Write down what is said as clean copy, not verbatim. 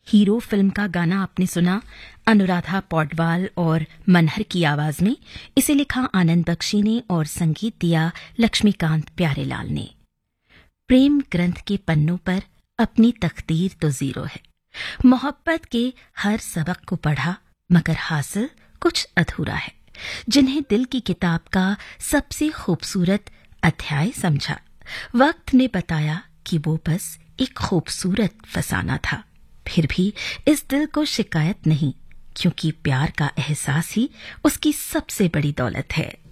Hero film का गाना आपने सुना अनुराधा पौडवाल और मनहर की आवाज में। इसे लिखा आनंद बख्शी ने और संगीत दिया लक्ष्मीकांत प्यारेलाल ने। प्रेम ग्रंथ के पन्नों पर अपनी तकदीर तो जीरो है। मोहब्बत के हर सबक को पढ़ा मगर हासिल कुछ अधूरा है। जिन्हें दिल की किताब का सबसे खूबसूरत अध्याय समझा, वक्त ने बताया कि वो बस एक खूबसूरत फसाना था। फिर भी इस दिल को शिकायत नहीं, क्योंकि प्यार का एहसास ही उसकी सबसे बड़ी दौलत है।